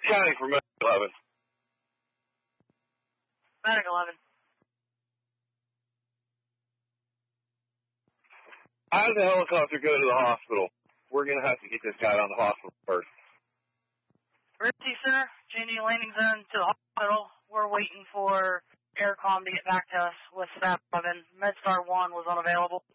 County for Medic 11. Medic 11. How does the helicopter go to the hospital? We're going to have to get this guy on the hospital first. Emergency Center, changing landing zone to the hospital. We're waiting for Aircom to get back to us with Staff 11. MedStar 1 was unavailable.